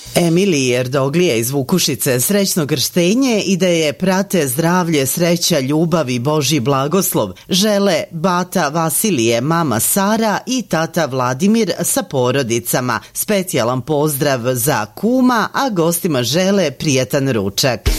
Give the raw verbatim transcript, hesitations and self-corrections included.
Emiliji Erdoglije iz Vukušice srećno krštenje i da je prate zdravlje, sreća, ljubav i Božji blagoslov žele bata Vasilije, mama Sara i tata Vladimir sa porodicama. Specijalan pozdrav za kuma, a gostima žele prijetan ručak.